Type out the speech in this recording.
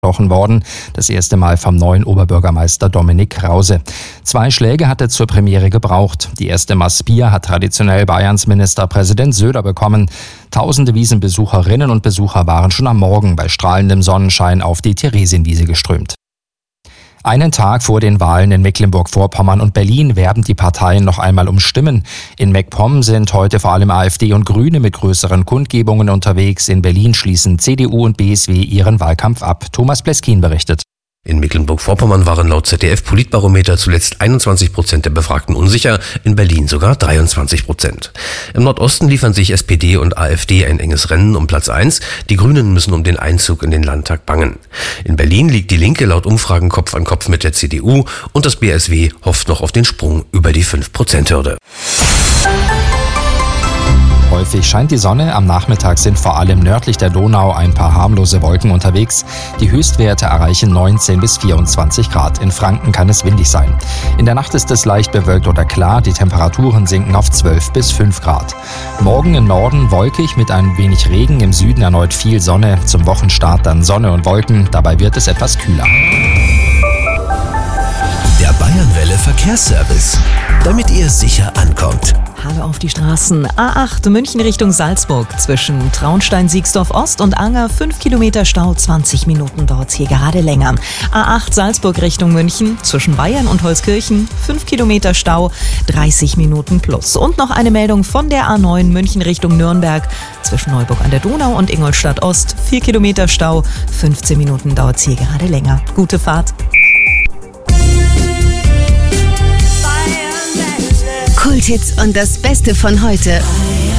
worden, das erste Mal vom neuen Oberbürgermeister Dominik Krause. 2 Schläge hat er zur Premiere gebraucht. Die erste Maß Bier hat traditionell Bayerns Ministerpräsident Söder bekommen. Tausende Wiesenbesucherinnen und Besucher waren schon am Morgen bei strahlendem Sonnenschein auf die Theresienwiese geströmt. Einen Tag vor den Wahlen in Mecklenburg-Vorpommern und Berlin werben die Parteien noch einmal um Stimmen. In MacPom sind heute vor allem AfD und Grüne mit größeren Kundgebungen unterwegs. In Berlin schließen CDU und BSW ihren Wahlkampf ab. Thomas Pleskin berichtet. In Mecklenburg-Vorpommern waren laut ZDF-Politbarometer zuletzt 21% der Befragten unsicher, in Berlin sogar 23%. Im Nordosten liefern sich SPD und AfD ein enges Rennen um Platz 1. Die Grünen müssen um den Einzug in den Landtag bangen. In Berlin liegt die Linke laut Umfragen Kopf an Kopf mit der CDU und das BSW hofft noch auf den Sprung über die 5%-Hürde. Häufig scheint die Sonne, am Nachmittag sind vor allem nördlich der Donau ein paar harmlose Wolken unterwegs. Die Höchstwerte erreichen 19 bis 24 Grad. In Franken kann es windig sein. In der Nacht ist es leicht bewölkt oder klar, die Temperaturen sinken auf 12 bis 5 Grad. Morgen im Norden wolkig mit ein wenig Regen, im Süden erneut viel Sonne. Zum Wochenstart dann Sonne und Wolken, dabei wird es etwas kühler. Der Bayernwelle Verkehrsservice, damit ihr sicher ankommt. Hallo auf die Straßen. A8 München Richtung Salzburg. Zwischen Traunstein-Siegsdorf Ost und Anger 5 Kilometer Stau, 20 Minuten dauert es hier gerade länger. A8 Salzburg Richtung München. Zwischen Bayern und Holzkirchen 5 Kilometer Stau, 30 Minuten plus. Und noch eine Meldung von der A9 München Richtung Nürnberg. Zwischen Neuburg an der Donau und Ingolstadt Ost 4 Kilometer Stau, 15 Minuten dauert es hier gerade länger. Gute Fahrt. Kulthits und das Beste von heute.